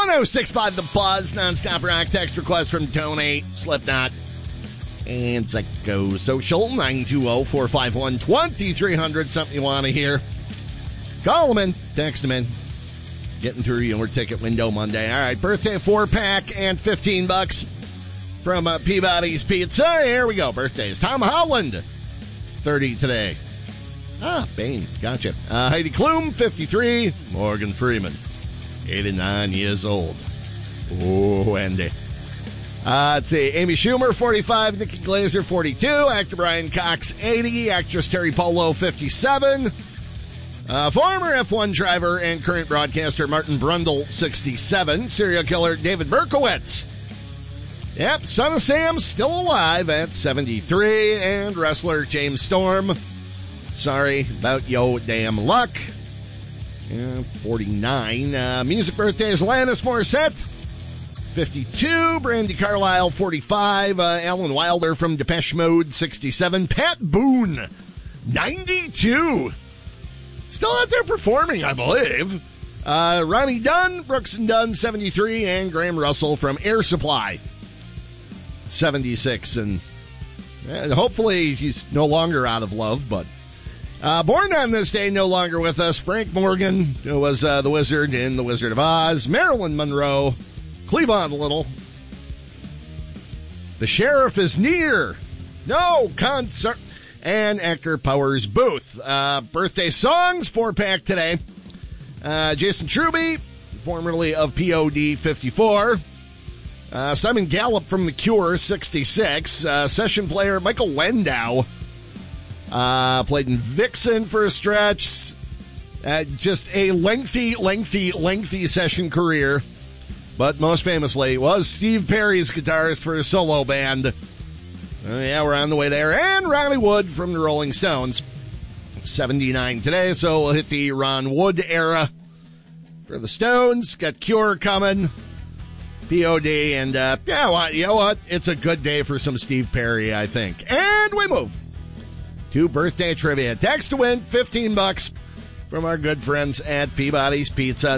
1065 The Buzz, nonstop rock text request from Tony, Slipknot, and Psychosocial, 920-451-2300, something you want to hear. Call them in, text them in. Getting through your ticket window Monday. All right, birthday 4-pack and $15 from Peabody's Pizza. Here we go, birthdays. Tom Holland, 30 today. Bane, gotcha. Heidi Klum, 53. Morgan Freeman, 89 years old. Oh, Andy. Let's see. Amy Schumer, 45. Nikki Glaser, 42. Actor Brian Cox, 80. Actress Terry Polo, 57. Former F1 driver and current broadcaster Martin Brundle, 67. Serial killer David Berkowitz. Yep, son of Sam, still alive at 73. And wrestler James Storm. Sorry about yo damn luck. 49. Music birthdays, Alanis Morissette, 52. Brandy Carlisle, 45. Alan Wilder from Depeche Mode, 67. Pat Boone, 92. Still out there performing, I believe. Ronnie Dunn, Brooks and Dunn, 73. And Graham Russell from Air Supply, 76. And hopefully he's no longer out of love, but born on this day, no longer with us, Frank Morgan, who was the wizard in The Wizard of Oz, Marilyn Monroe, Cleavon Little, The Sheriff is Near, No Concert, and actor Powers Booth. Birthday songs, 4-pack today. Jason Truby, formerly of POD, 54. Simon Gallup from The Cure, 66. Session player Michael Landau. Played in Vixen for a stretch. Just a lengthy session career. But most famously was Steve Perry's guitarist for a solo band. Yeah, we're on the way there. And Ronnie Wood from the Rolling Stones, 79 today. So we'll hit the Ron Wood era for the Stones. Got Cure coming. POD. And, you know what? It's a good day for some Steve Perry, I think. And we move to birthday trivia. Text to win, $15 from our good friends at Peabody's Pizza,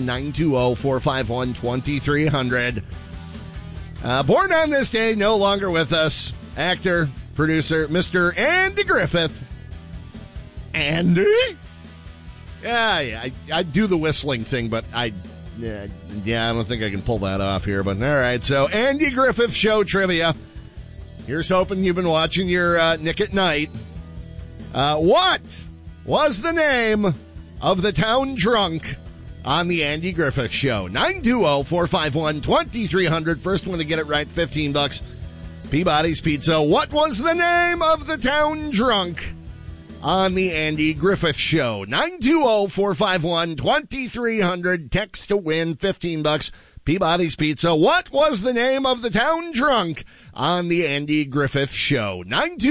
920-451-2300. Born on this day, no longer with us, actor, producer, Mr. Andy Griffith. Andy? Yeah, I do the whistling thing, but I don't think I can pull that off here. But all right, so Andy Griffith Show trivia. Here's hoping you've been watching your Nick at Night. What was the name of the town drunk on the Andy Griffith Show? 920-451-2300. First one to get it right, $15. Peabody's Pizza. What was the name of the town drunk on the Andy Griffith Show? 920-451-2300. Text to win, $15. Peabody's Pizza. What was the name of the town drunk on the Andy Griffith Show?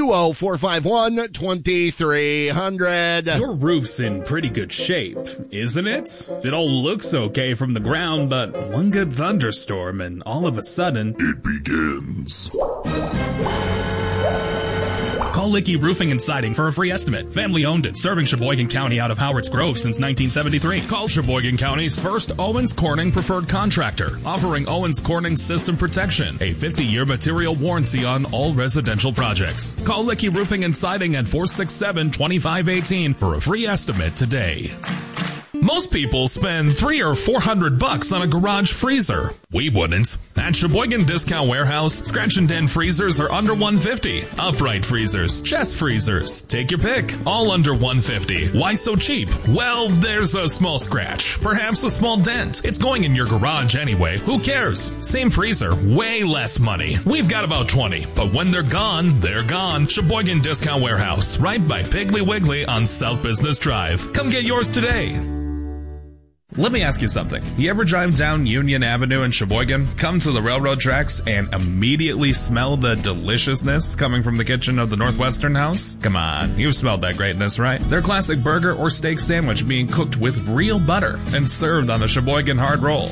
920-451-2300. Your roof's in pretty good shape, isn't it? It all looks okay from the ground, but one good thunderstorm and all of a sudden, it begins. Call Licky Roofing and Siding for a free estimate. Family owned and serving Sheboygan County out of Howards Grove since 1973. Call Sheboygan County's first Owens Corning preferred contractor, offering Owens Corning system protection, a 50-year material warranty on all residential projects. Call Licky Roofing and Siding at 467-2518 for a free estimate today. Most people spend $300 or $400 on a garage freezer. We wouldn't. At Sheboygan Discount Warehouse, scratch and dent freezers are under $150. Upright freezers, chest freezers, take your pick, all under $150. Why so cheap? Well, there's a small scratch, perhaps a small dent. It's going in your garage anyway. Who cares? Same freezer, way less money. We've got about 20, but when they're gone, they're gone. Sheboygan Discount Warehouse, right by Piggly Wiggly on South Business Drive. Come get yours today. Let me ask you something. You ever drive down Union Avenue in Sheboygan, come to the railroad tracks, and immediately smell the deliciousness coming from the kitchen of the Northwestern House? Come on, you've smelled that greatness, right? Their classic burger or steak sandwich being cooked with real butter and served on a Sheboygan hard roll.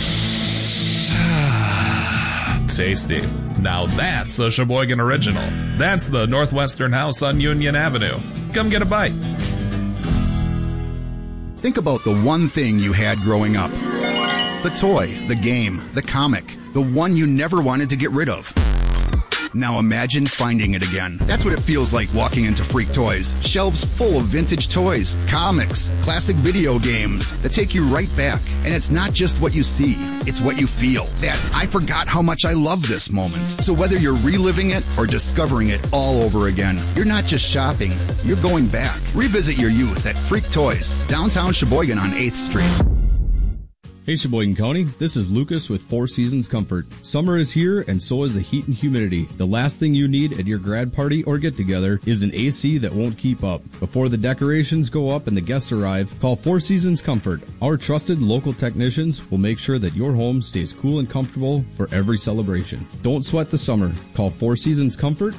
Tasty. Now that's a Sheboygan original. That's the Northwestern House on Union Avenue. Come get a bite. Think about the one thing you had growing up. The toy, the game, the comic, the one you never wanted to get rid of. Now imagine finding it again. That's what it feels like walking into Freak Toys. Shelves full of vintage toys, comics, classic video games that take you right back. And it's not just what you see, it's what you feel. That I forgot how much I love this moment. So whether you're reliving it or discovering it all over again, you're not just shopping, you're going back. Revisit your youth at Freak Toys, downtown Sheboygan on 8th Street. Hey Sheboygan County, this is Lucas with Four Seasons Comfort. Summer is here and so is the heat and humidity. The last thing you need at your grad party or get together is an AC that won't keep up. Before the decorations go up and the guests arrive, call Four Seasons Comfort. Our trusted local technicians will make sure that your home stays cool and comfortable for every celebration. Don't sweat the summer. Call Four Seasons Comfort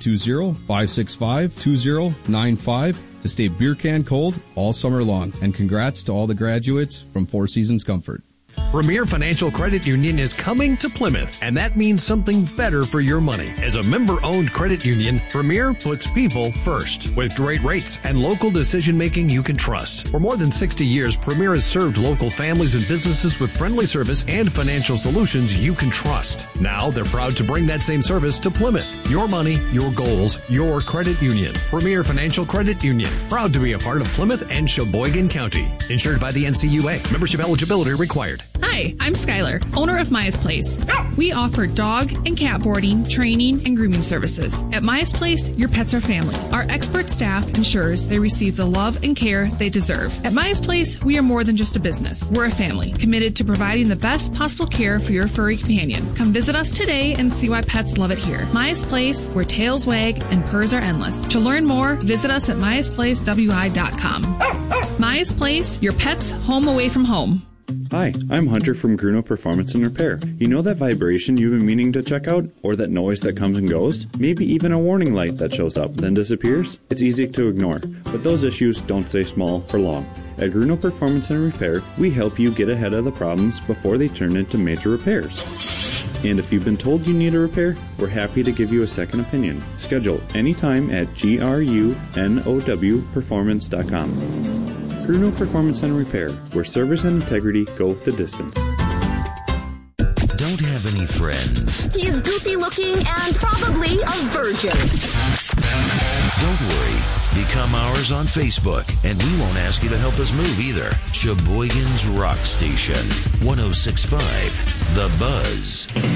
920-565-2095 to stay beer can cold all summer long. And congrats to all the graduates from Four Seasons Comfort. Premier Financial Credit Union is coming to Plymouth, and that means something better for your money. As a member-owned credit union, Premier puts people first, with great rates and local decision-making you can trust. For more than 60 years, Premier has served local families and businesses with friendly service and financial solutions you can trust. Now, they're proud to bring that same service to Plymouth. Your money, your goals, your credit union. Premier Financial Credit Union, proud to be a part of Plymouth and Sheboygan County. Insured by the NCUA. Membership eligibility required. Hi, I'm Skylar, owner of Maya's Place. We offer dog and cat boarding, training, and grooming services. At Maya's Place, your pets are family. Our expert staff ensures they receive the love and care they deserve. At Maya's Place, we are more than just a business. We're a family, committed to providing the best possible care for your furry companion. Come visit us today and see why pets love it here. Maya's Place, where tails wag and purrs are endless. To learn more, visit us at mayasplacewi.com. Maya's Place, your pet's home away from home. Hi, I'm Hunter from Gruno Performance and Repair. You know that vibration you've been meaning to check out? Or that noise that comes and goes? Maybe even a warning light that shows up, then disappears? It's easy to ignore, but those issues don't stay small for long. At Gruno Performance and Repair, we help you get ahead of the problems before they turn into major repairs. And if you've been told you need a repair, we're happy to give you a second opinion. Schedule anytime at grunowperformance.com. Gruno Performance and Repair, where service and integrity go the distance. Don't have any friends. He's goofy looking and probably a virgin. Don't worry. Become ours on Facebook, and we won't ask you to help us move either. Sheboygan's Rock Station, 106.5, The Buzz.